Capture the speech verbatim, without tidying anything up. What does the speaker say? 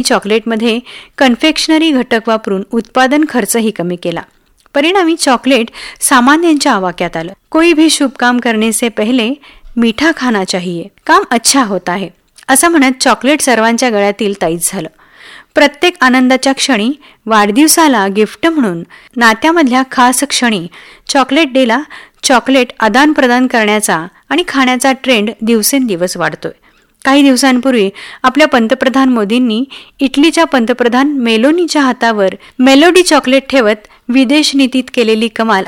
चॉकलेटमध्ये confectionery घटक वापरून उत्पादन खर्चही कमी केला. परिणामी चॉकलेट सामान्यांच्या आवाक्यात आलं. कोई भी शुभ काम करने से पहले मीठा खाना चाहिए, काम अच्छा होता है असं म्हणत चॉकलेट सर्वांच्या गळ्यातील ताईत झालं. प्रत्येक आनंदाच्या क्षणी, वाढदिवसाला गिफ्ट म्हणून, नात्यामधल्या खास क्षणी चॉकलेट डेला चॉकलेट आदान प्रदान करण्याचा आणि खाण्याचा ट्रेंड दिवसेंदिवस वाढतोय. काही दिवसांपूर्वी आपल्या पंतप्रधान मोदींनी इटलीच्या पंतप्रधान मेलोनीच्या हातावर मेलोडी चॉकलेट ठेवत विदेश नीतीत केलेली कमाल